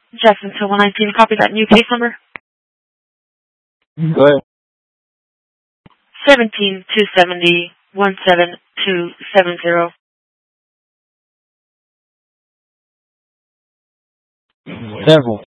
Jackson 2119, copy that new case number. Go ahead. 17-270, 17270. Careful.